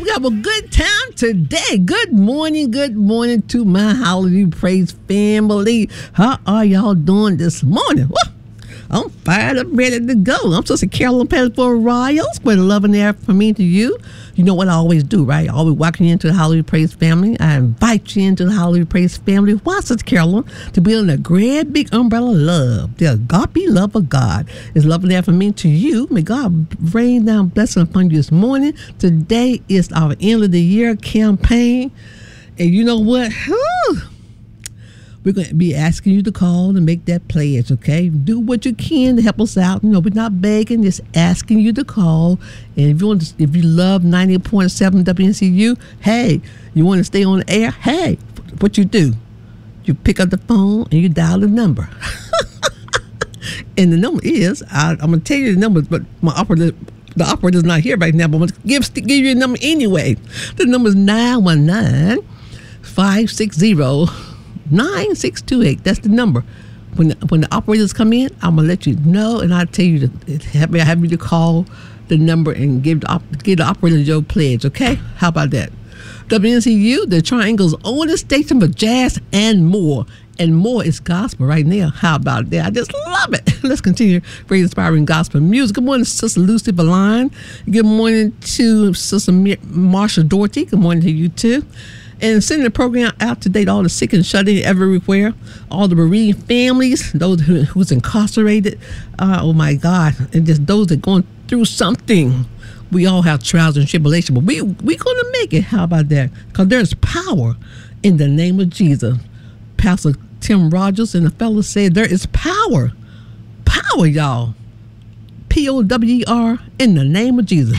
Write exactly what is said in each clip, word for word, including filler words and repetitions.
we have a good time today. Good morning, good morning to my Hallelujah Praise family. How are y'all doing this morning? Woo! I'm fired up, ready to go. I'm Sister Carolyn Pettiford Riles, with love and air from me to you. You know what I always do, right? I always welcome you into the Hallelujah Praise family. I invite you into the Hallelujah Praise family. Why, Sister Carolyn? To be under a great big umbrella of love. The agape love of God is love and air from me to you. May God rain down blessing upon you this morning. Today is our end of the year campaign. And you know what? Whew. We're going to be asking you to call and make that pledge, okay? Do what you can to help us out. You know, we're not begging, just asking you to call. And if you want to, if you love ninety point seven W N C U, hey, you want to stay on the air? Hey, what you do? You pick up the phone and you dial the number. And the number is, I, I'm going to tell you the number, but my operator, the operator's not here right now, but I'm going to give, give you a number anyway. The number is nine one nine, five six zero, nine six two eight. That's the number. When the, when the operators come in, I'm gonna let you know, and I'll tell you to have me have you to call the number and give the give the operator your pledge. Okay? How about that? W N C U, the Triangle's oldest station for jazz and more. And more is gospel right now. How about that? I just love it. Let's continue very inspiring gospel music. Good morning, Sister Lucy Baline. Good morning to Sister Marsha Doherty. Good morning to you too. And sending the program out to date, all the sick and shut in everywhere, all the bereaved families, those who, who's incarcerated. Uh, oh my God. And just those that are going through something. We all have trials and tribulation, but we we going to make it. How about that? Because there's power in the name of Jesus. Pastor Tim Rogers and the fellow said there is power. Power, y'all. P O W E R in the name of Jesus.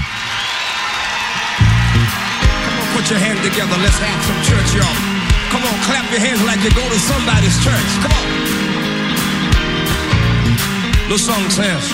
Put your hands together, let's have some church, y'all. Come on, clap your hands like you go to somebody's church. Come on. The song says,